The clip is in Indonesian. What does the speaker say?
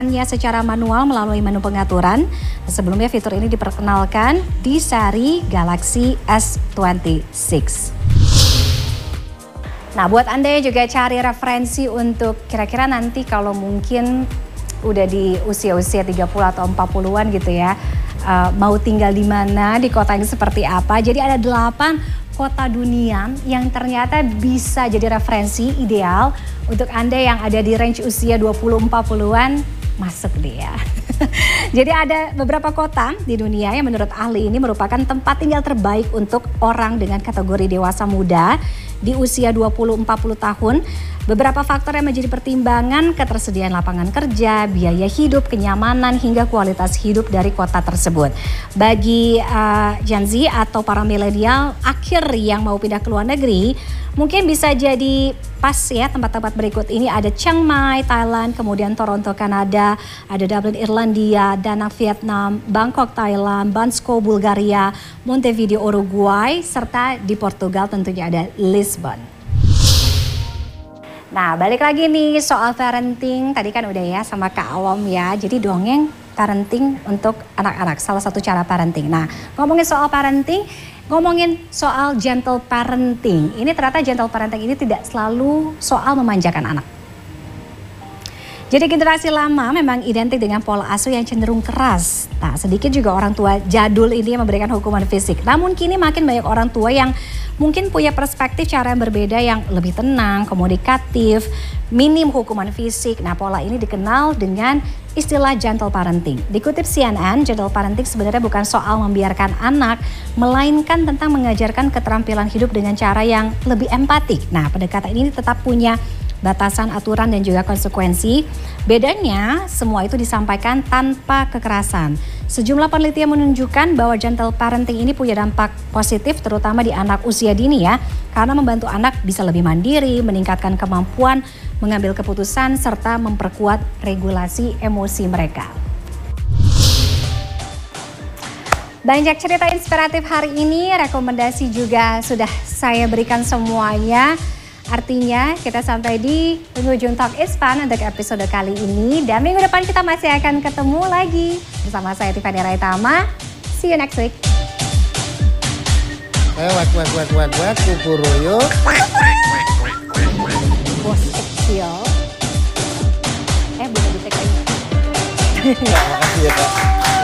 secara manual melalui menu pengaturan. Sebelumnya fitur ini diperkenalkan di seri Galaxy S26. Nah, buat Anda yang juga cari referensi untuk kira-kira nanti kalau mungkin udah di usia-usia 30 atau 40-an gitu ya, mau tinggal di mana, di kota yang seperti apa. Jadi ada 8 kota dunia yang ternyata bisa jadi referensi ideal untuk Anda yang ada di range usia 20-40-an, masuk deh ya. Jadi ada beberapa kota di dunia yang menurut ahli ini merupakan tempat tinggal terbaik untuk orang dengan kategori dewasa muda di usia 20-40 tahun. Beberapa faktor yang menjadi pertimbangan: ketersediaan lapangan kerja, biaya hidup, kenyamanan, hingga kualitas hidup dari kota tersebut. Bagi Gen Z atau para milenial akhir yang mau pindah ke luar negeri, mungkin bisa jadi pas ya tempat-tempat berikut ini. Ada Chiang Mai, Thailand, kemudian Toronto, Kanada, ada Dublin, Irlandia, Da Nang, Vietnam, Bangkok, Thailand, Bansko, Bulgaria, Montevideo, Uruguay, serta di Portugal tentunya ada Lisbon. Nah, balik lagi nih soal parenting. Tadi kan udah ya sama Kak Awam ya. Jadi dongeng parenting untuk anak-anak, salah satu cara parenting. Nah, ngomongin soal parenting, ngomongin soal gentle parenting. Ini ternyata gentle parenting ini tidak selalu soal memanjakan anak. Jadi generasi lama memang identik dengan pola asuh yang cenderung keras. Nah, sedikit juga orang tua jadul ini yang memberikan hukuman fisik. Namun kini makin banyak orang tua yang mungkin punya perspektif cara yang berbeda, yang lebih tenang, komunikatif, minim hukuman fisik. Nah, pola ini dikenal dengan istilah gentle parenting. Dikutip CNN, gentle parenting sebenarnya bukan soal membiarkan anak, melainkan tentang mengajarkan keterampilan hidup dengan cara yang lebih empatik. Nah, pendekatan ini tetap punya batasan, aturan, dan juga konsekuensi. Bedanya, semua itu disampaikan tanpa kekerasan. Sejumlah penelitian menunjukkan bahwa gentle parenting ini punya dampak positif terutama di anak usia dini ya, karena membantu anak bisa lebih mandiri, meningkatkan kemampuan mengambil keputusan, serta memperkuat regulasi emosi mereka. Banyak cerita inspiratif hari ini, rekomendasi juga sudah saya berikan semuanya. Artinya kita sampai di penghujung Talk is Fun untuk episode kali ini. Dan minggu depan kita masih akan ketemu lagi bersama saya Tiffany Raitama. See you next week. Wak kukuruyo. Bos kecil. Boleh di-tag aja. Makasih ya Kak.